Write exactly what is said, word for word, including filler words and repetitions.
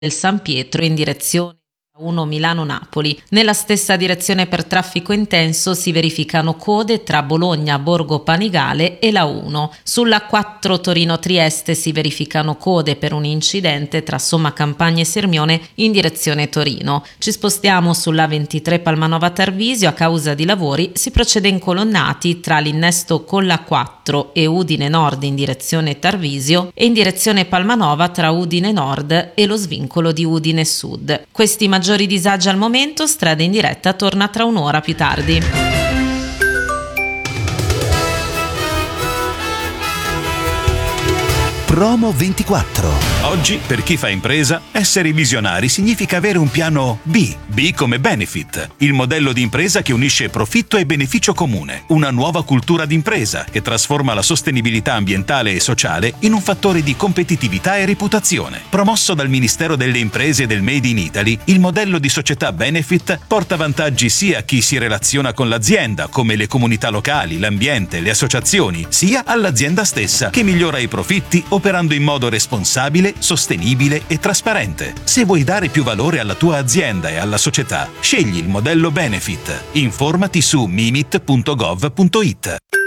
del San Pietro in direzione uno Milano-Napoli. Nella stessa direzione per traffico intenso si verificano code tra Bologna, Borgo Panigale e la uno. Sulla quattro Torino-Trieste si verificano code per un incidente tra Somma Campagna e Sirmione in direzione Torino. Ci spostiamo sulla ventitré Palmanova-Tarvisio. A causa di lavori si procede in colonnati tra l'innesto con la quattro e Udine Nord in direzione Tarvisio e in direzione Palmanova tra Udine Nord e lo svincolo di Udine Sud. Questi maggiori disagi al momento. Strada in diretta torna tra un'ora più tardi. Promo ventiquattro. Oggi, per chi fa impresa, essere visionari significa avere un piano B. B come Benefit, il modello di impresa che unisce profitto e beneficio comune. Una nuova cultura d'impresa che trasforma la sostenibilità ambientale e sociale in un fattore di competitività e reputazione. Promosso dal Ministero delle Imprese e del Made in Italy, il modello di società Benefit porta vantaggi sia a chi si relaziona con l'azienda, come le comunità locali, l'ambiente, le associazioni, sia all'azienda stessa, che migliora i profitti operando in modo responsabile, sostenibile e trasparente. Se vuoi dare più valore alla tua azienda e alla società, scegli il modello Benefit. Informati su mimit punto gov punto it.